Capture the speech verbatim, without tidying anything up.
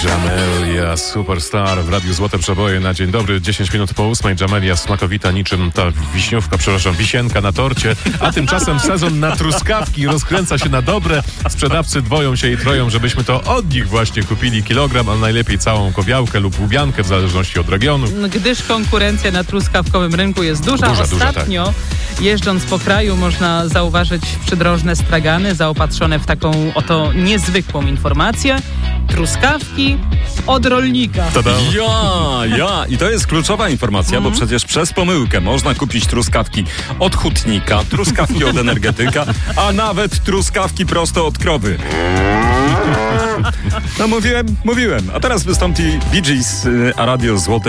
Jamelia Superstar w Radiu Złote Przeboje na dzień dobry. dziesięć minut po ósmej. Jamelia smakowita niczym ta wiśniówka, przepraszam, wisienka na torcie. A tymczasem sezon na truskawki rozkręca się na dobre. Sprzedawcy dwoją się i troją, żebyśmy to od nich właśnie kupili kilogram, a najlepiej całą kowiałkę lub łubiankę w zależności od regionu. Gdyż konkurencja na truskawkowym rynku jest duża. Duża, Ostatnio duża, tak. jeżdżąc po kraju można zauważyć przydrożne stragany zaopatrzone w taką oto niezwykłą informację. Truskawki od rolnika. Tada. Ja, ja. I to jest kluczowa informacja, bo przecież przez pomyłkę można kupić truskawki od hutnika, truskawki od energetyka, a nawet truskawki prosto od krowy. No mówiłem, mówiłem. A teraz wystąpi Bee Gees, a Radio Złote